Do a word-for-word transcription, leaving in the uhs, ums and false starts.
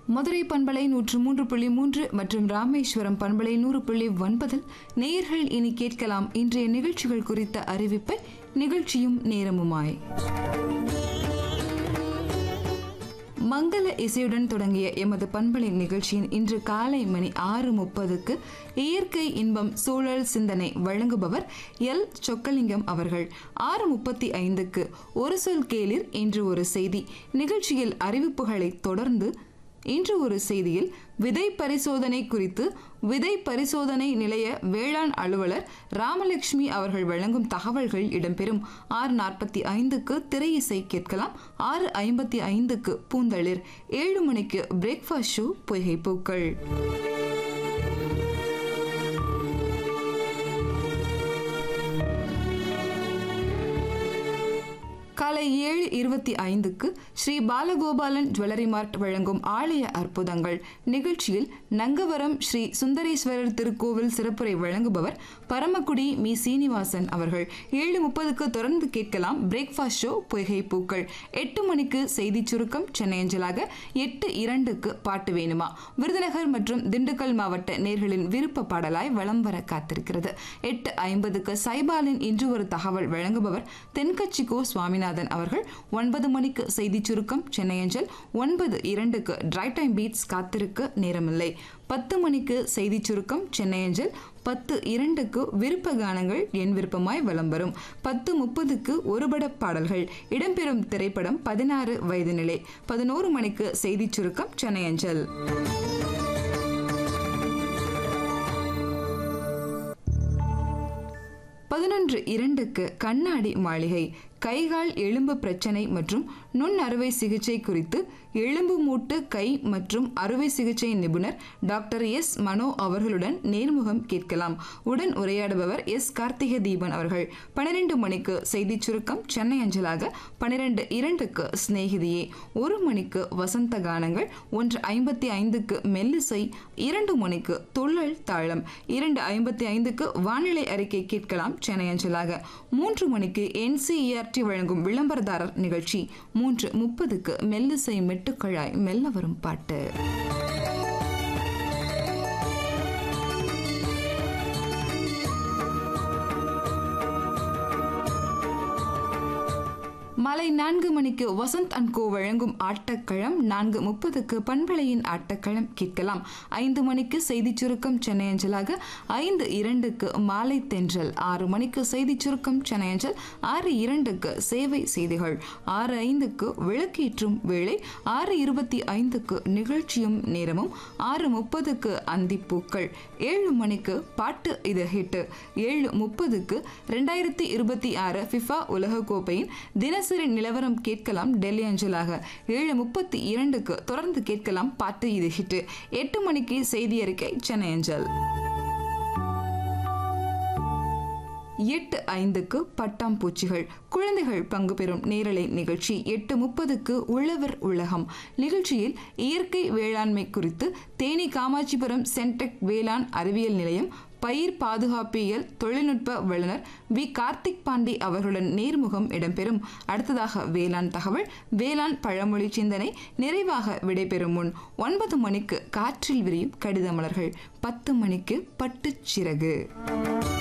மதுரை பண்பலை நூற்று மூன்று புள்ளி மூன்று மற்றும் ராமேஸ்வரம் பண்பலை நூறு புள்ளி ஒன்பதில் நேயர்கள் இனி கேட்கலாம் இன்றைய நிகழ்ச்சிகள் குறித்த அறிவிப்பை நிகழ்ச்சியும் நேரமுமாய். மங்கள இசையுடன் தொடங்கிய எமது பண்பலை நிகழ்ச்சியின் இன்று காலை மணி ஆறு முப்பதுக்கு இயற்கை இன்பம் சூழல் சிந்தனை வழங்குபவர் எல் சொக்கலிங்கம் அவர்கள். ஆறு முப்பத்தி ஐந்துக்கு ஒரு சொல் கேளிர் இன்று ஒரு செய்தி நிகழ்ச்சியில் அறிவிப்புகளை தொடர்ந்து இன்று ஒரு செய்தியில் விதை பரிசோதனை குறித்து விதை பரிசோதனை நிலைய வேளாண் அலுவலர் ராமலட்சுமி அவர்கள் வழங்கும் தகவல்கள் இடம்பெறும். ஆறு நாற்பத்தி ஐந்துக்கு திரை இசை கேட்கலாம். ஆறு ஐம்பத்தி ஐந்துக்கு பூந்தளிர். ஏழு மணிக்கு பிரேக்ஃபாஸ்ட் ஷோ பொய்கை பூக்கள். காலை ஏழு இருபத்தி ஐந்துக்கு ஸ்ரீ பாலகோபாலன் ஜுவல்லரி மார்ட் வழங்கும் ஆலய அற்புதங்கள் நிகழ்ச்சியில் நங்கவரம் ஸ்ரீ சுந்தரேஸ்வரர் திருக்கோவில் சிறப்புரை வழங்குபவர் பரமக்குடி மீ சீனிவாசன் அவர்கள். ஏழு முப்பதுக்கு தொடர்ந்து கேட்கலாம் பிரேக்ஃபாஸ்ட் ஷோ பொய்கை பூக்கள். எட்டு மணிக்கு செய்தி சுருக்கம் சென்னை அஞ்சலாக. எட்டு இரண்டுக்கு பாட்டு வேணுமா விருதுநகர் மற்றும் திண்டுக்கல் மாவட்ட நேர்களின் விருப்ப பாடலாய் வலம் வர காத்திருக்கிறது. எட்டு ஐம்பதுக்கு சைபாலின் இன்று ஒரு தகவல் வழங்குபவர் தென்கட்சிக்கோ சுவாமிநாதன் அவர்கள். ஒன்பது மணிக்கு செய்தி சுருக்கம் சென்னை அஞ்சல். ஒன்பது இரண்டுக்கு டிரை டைம் பீட்ஸ் காத்திருக்க நேரமில்லை. பத்து மணிக்கு செய்தி சுருக்கம் சென்னை அஞ்சல். பத்து இரண்டுக்கு விருப்ப கானங்கள் என் விருப்பமாய் வலம் வரும். பத்து முப்பதுக்கு ஒருபட பாடல்கள் இடம்பெறும் திரைப்படம் பதினாறு வயது நிலை. பதினோரு மணிக்கு செய்தி சுருக்கம் சென்னை அஞ்சல். பதினொன்று இரண்டுக்கு கண்ணாடி மாளிகை கைகால் எலும்பு பிரச்சனை மற்றும் நுண் அறுவை சிகிச்சை குறித்து எலும்பு மூட்டு கை மற்றும் அறுவை சிகிச்சை நிபுணர் டாக்டர் எஸ் மனோ அவர்களுடன் நேர்முகம் கேட்கலாம். உடன் உரையாடுபவர் எஸ் கார்த்திக தீபன் அவர்கள். பனிரெண்டு மணிக்கு செய்தி சுருக்கம் சென்னை அஞ்சலாக. பனிரெண்டு இரண்டுக்கு சிநேகிதியே. ஒரு மணிக்கு வசந்த கானங்கள். ஒன்று ஐம்பத்தி ஐந்துக்கு மெல்லிசை. இரண்டு மணிக்கு துள்ளல் தாளம். இரண்டு ஐம்பத்தி ஐந்துக்கு வானிலை அறிக்கை கேட்கலாம் சென்னை அஞ்சலாக. மூன்று மணிக்கு என்சிஇஆர் வழங்கும் விளம்பரதாரர் நிகழ்ச்சி. மூன்று முப்பதுக்கு மெல்லிசை மெட்டுக்கழாய் மெல்ல வரும் பாட்டு. மாலை நான்கு மணிக்கு வசந்த் அண்ட் கோ வழங்கும் ஆட்டக்களம். நான்கு முப்பதுக்கு பண்பலையின் ஆட்டக்களம் கேட்கலாம். ஐந்து மணிக்கு செய்தி சுருக்கம் சென்னை அஞ்சலாக. ஐந்து இரண்டுக்கு மாலை தென்றல். ஆறு மணிக்கு செய்தி சுருக்கம் சென்னை அஞ்சல். ஆறு இரண்டுக்கு சேவை செய்திகள். ஆறு ஐந்துக்கு விளக்கேற்றும் வேளை. ஆறு இருபத்தி ஐந்துக்கு நிகழ்ச்சியும் நேரமும். ஆறு முப்பதுக்கு அந்திப்பூக்கள். ஏழு மணிக்கு பாட்டு இது ஹிட். ஏழு முப்பதுக்கு இரண்டாயிரத்தி இருபத்தி ஆறு ஃபிஃபா உலகக்கோப்பையின் தினசரி நிலவரம் கேட்கலாம் டெல்லி அஞ்சலாக. ஏழு முப்பத்தி இரண்டுக்கு தொடர்ந்து கேட்கலாம் பாட்டு இது ஹிட். எட்டு மணிக்கு செய்தி அறிக்கை சென்னை அஞ்சல். எட்டு ஐந்துக்கு பட்டாம்பூச்சிகள் குழந்தைகள் பங்கு பெறும் நேரலை நிகழ்ச்சி. எட்டு முப்பதுக்கு உழவர் உலகம் நிகழ்ச்சியில் இயற்கை வேளாண்மை குறித்து தேனி காமாட்சிபுரம் சென்டெக் வேளாண் அறிவியல் நிலையம் பயிர் பாதுகாப்பியல் தொழில்நுட்ப வல்லுநர் வி கார்த்திக் பாண்டி அவர்களுடன் நேர்முகம் இடம்பெறும். அடுத்ததாக வேளாண் தகவல், வேளாண் பழமொழி சிந்தனை நிறைவாக விடைபெறும் முன் ஒன்பது மணிக்கு காற்றில் விரியும் கடித மலர்கள். பத்து மணிக்கு பட்டுச்சிறகு.